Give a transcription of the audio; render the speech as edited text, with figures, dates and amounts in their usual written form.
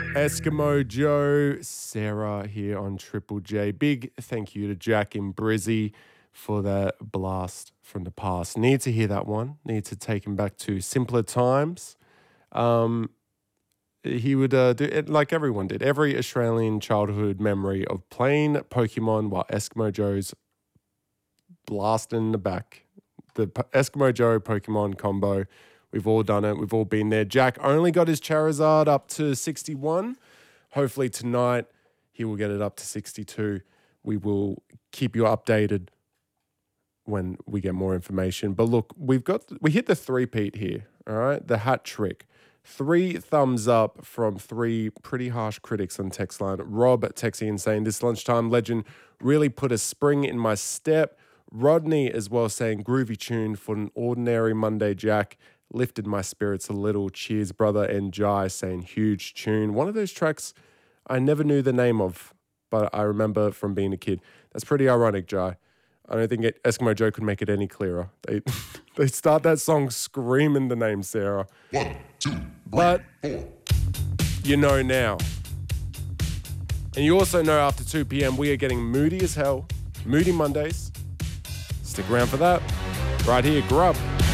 Eskimo Joe, Sarah here on Triple J. Big thank you to Jack in Brizzy for that blast from the past. Need to hear that one. Need to take him back to simpler times. He would do it like everyone did. Every Australian childhood memory of playing Pokemon while Eskimo Joe's blasting in the back. The Eskimo Joe Pokemon combo. We've all done it. We've all been there. Jack only got his Charizard up to 61. Hopefully tonight he will get it up to 62. We will keep you updated when we get more information. But look, we hit the three-peat here, all right? The hat trick. 3 thumbs up from 3 pretty harsh critics on text line. Rob texting and saying, this lunchtime legend really put a spring in my step. Rodney as well saying, groovy tune for an ordinary Monday, Jack. Lifted my spirits a little. Cheers, brother. And Jai saying, huge tune. One of those tracks I never knew the name of, but I remember from being a kid. That's pretty ironic, Jai. I don't think Eskimo Joe could make it any clearer. They start that song screaming the name, Sarah. 1, 2, 3, but 4. You know now. And you also know after 2 p.m. we are getting moody as hell. Moody Mondays. Stick around for that. Right here, Grub.